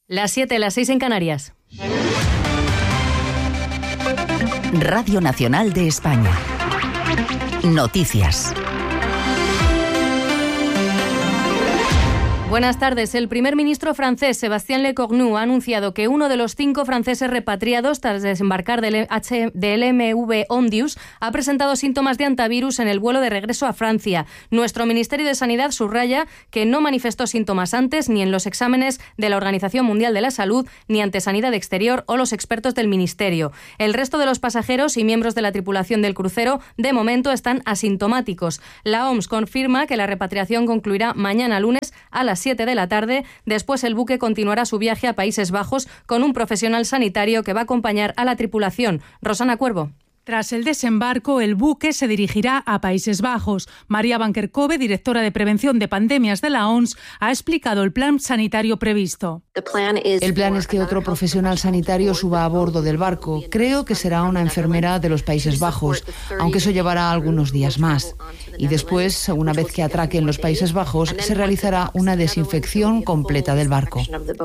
Las 7, las 6 en Canarias. Radio Nacional de España. Noticias. Buenas tardes. El primer ministro francés, Sébastien Lecornu, ha anunciado que uno de los 5 franceses repatriados tras desembarcar del MV Ondius ha presentado síntomas de antivirus en el vuelo de regreso a Francia. Nuestro Ministerio de Sanidad subraya que no manifestó síntomas antes ni en los exámenes de la Organización Mundial de la Salud, ni ante Sanidad Exterior o los expertos del Ministerio. El resto de los pasajeros y miembros de la tripulación del crucero, de momento, están asintomáticos. La OMS confirma que la repatriación concluirá mañana lunes a las 7 de la tarde. Después el buque continuará su viaje a Países Bajos con un profesional sanitario que va a acompañar a la tripulación. Rosana Cuervo. Tras el desembarco, el buque se dirigirá a Países Bajos. María Van Kerkhove, directora de Prevención de Pandemias de la OMS, ha explicado el plan sanitario previsto. El plan es que otro profesional sanitario suba a bordo del barco. Creo que será una enfermera de los Países Bajos, aunque eso llevará algunos días más. Y después, una vez que atraque en los Países Bajos, se realizará una desinfección completa del barco.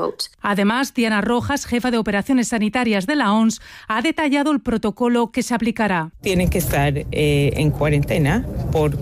Además, Diana Rojas, jefa de operaciones sanitarias de la OMS, ha detallado el protocolo que se aplicará. Tienen que estar en cuarentena por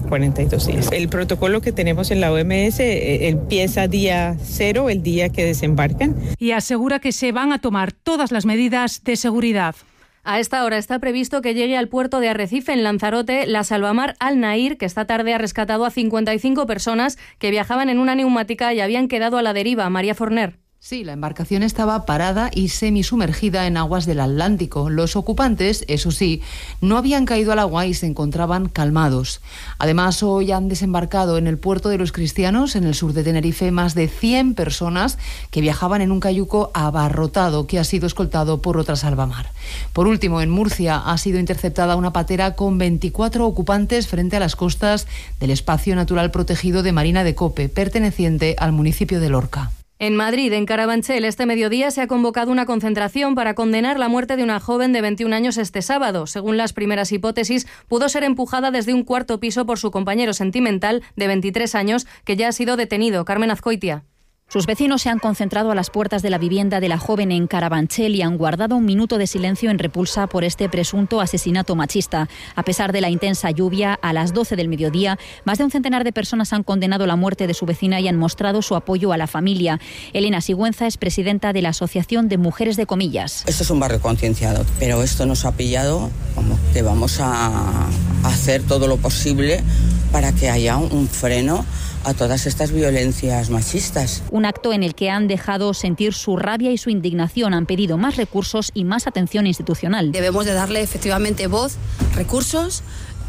42 días. El protocolo que tenemos en la OMS empieza día 0, el día que desembarcan. Y asegura que se van a tomar todas las medidas de seguridad. A esta hora está previsto que llegue al puerto de Arrecife, en Lanzarote, la Salvamar Al Nair, que esta tarde ha rescatado a 55 personas que viajaban en una neumática y habían quedado a la deriva. María Forner. Sí, la embarcación estaba parada y semisumergida en aguas del Atlántico. Los ocupantes, eso sí, no habían caído al agua y se encontraban calmados. Además, hoy han desembarcado en el puerto de Los Cristianos, en el sur de Tenerife, más de 100 personas que viajaban en un cayuco abarrotado que ha sido escoltado por otra salvamar. Por último, en Murcia ha sido interceptada una patera con 24 ocupantes frente a las costas del espacio natural protegido de Marina de Cope, perteneciente al municipio de Lorca. En Madrid, en Carabanchel, este mediodía se ha convocado una concentración para condenar la muerte de una joven de 21 años este sábado. Según las primeras hipótesis, pudo ser empujada desde un cuarto piso por su compañero sentimental de 23 años, que ya ha sido detenido. Carmen Azcoitia. Sus vecinos se han concentrado a las puertas de la vivienda de la joven en Carabanchel y han guardado un minuto de silencio en repulsa por este presunto asesinato machista. A pesar de la intensa lluvia, a las 12 del mediodía, más de un centenar de personas han condenado la muerte de su vecina y han mostrado su apoyo a la familia. Elena Sigüenza es presidenta de la Asociación de Mujeres de Comillas. Esto es un barrio concienciado, pero esto nos ha pillado como que vamos a hacer todo lo posible para que haya un freno a todas estas violencias machistas. Un acto en el que han dejado sentir su rabia y su indignación. Han pedido más recursos y más atención institucional. Debemos de darle efectivamente voz, recursos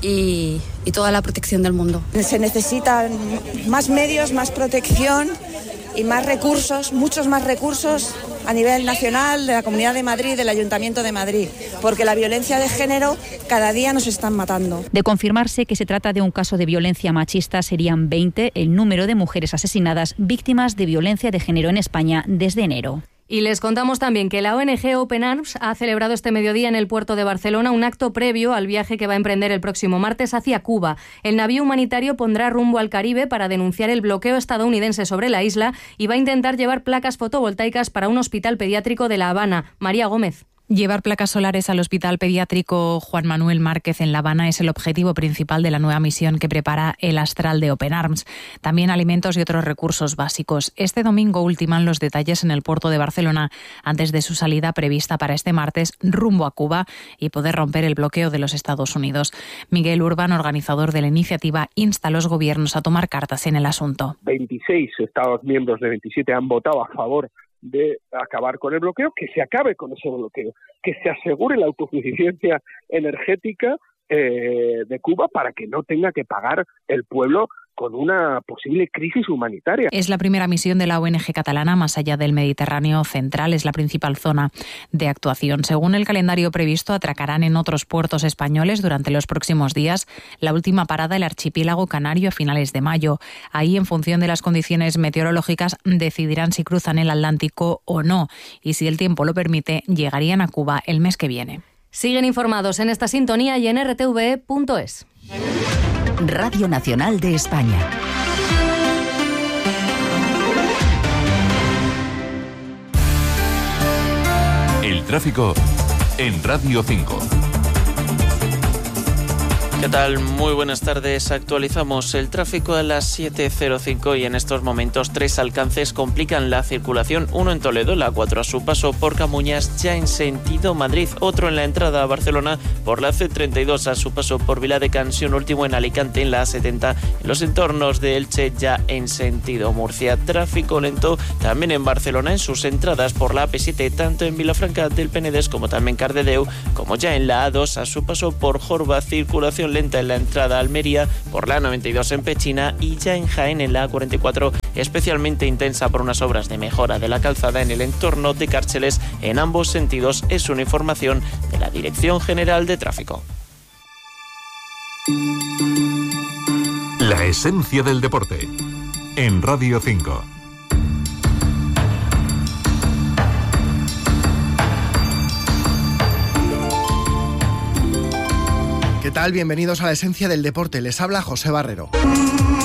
y toda la protección del mundo. Se necesitan más medios, más protección y más recursos, muchos más recursos a nivel nacional, de la Comunidad de Madrid, del Ayuntamiento de Madrid, porque la violencia de género cada día nos están matando. De confirmarse que se trata de un caso de violencia machista, serían 20 el número de mujeres asesinadas víctimas de violencia de género en España desde enero. Y les contamos también que la ONG Open Arms ha celebrado este mediodía en el puerto de Barcelona un acto previo al viaje que va a emprender el próximo martes hacia Cuba. El navío humanitario pondrá rumbo al Caribe para denunciar el bloqueo estadounidense sobre la isla y va a intentar llevar placas fotovoltaicas para un hospital pediátrico de La Habana. María Gómez. Llevar placas solares al Hospital Pediátrico Juan Manuel Márquez en La Habana es el objetivo principal de la nueva misión que prepara el Astral de Open Arms. También alimentos y otros recursos básicos. Este domingo ultiman los detalles en el puerto de Barcelona antes de su salida prevista para este martes rumbo a Cuba y poder romper el bloqueo de los Estados Unidos. Miguel Urban, organizador de la iniciativa, insta a los gobiernos a tomar cartas en el asunto. 26 Estados miembros de 27 han votado a favor de acabar con el bloqueo, que se acabe con ese bloqueo, que se asegure la autosuficiencia energética de Cuba para que no tenga que pagar el pueblo con una posible crisis humanitaria. Es la primera misión de la ONG catalana más allá del Mediterráneo central, es la principal zona de actuación. Según el calendario previsto, atracarán en otros puertos españoles durante los próximos días. La última parada, el archipiélago canario, a finales de mayo. Ahí, en función de las condiciones meteorológicas, decidirán si cruzan el Atlántico o no. Y si el tiempo lo permite, llegarían a Cuba el mes que viene. Siguen informados en esta sintonía y en rtv.es. Radio Nacional de España. tráfico en Radio 5. ¿Qué tal? Muy buenas tardes. Actualizamos el tráfico a las 7:05 y en estos momentos 3 alcances complican la circulación. Uno en Toledo, la A4 a su paso por Camuñas, ya en sentido Madrid. Otro en la entrada a Barcelona por la C32 a su paso por Viladecans y un último en Alicante en la A70 en los entornos de Elche, ya en sentido Murcia. Tráfico lento también en Barcelona en sus entradas por la AP7, tanto en Vilafranca del Penedès como también Cardedeu, como ya en la A2 a su paso por Jorba. Circulación lenta en la entrada a Almería por la 92 en Pechina y ya en Jaén en la A44, especialmente intensa por unas obras de mejora de la calzada en el entorno de Cárceles en ambos sentidos. Es una información de la Dirección General de Tráfico. La esencia del deporte en Radio 5. ¿Qué tal? Bienvenidos a la esencia del deporte. Les habla José Barrero.